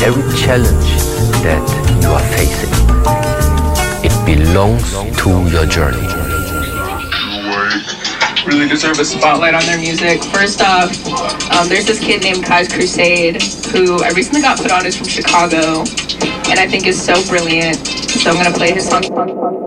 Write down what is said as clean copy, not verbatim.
every challenge that you are facing. It belongs to your journey. Really deserve a spotlight on their music. First off, there's this kid named Kai's Crusade who I recently got put on, is from Chicago, and I think is so brilliant. So I'm gonna play his song.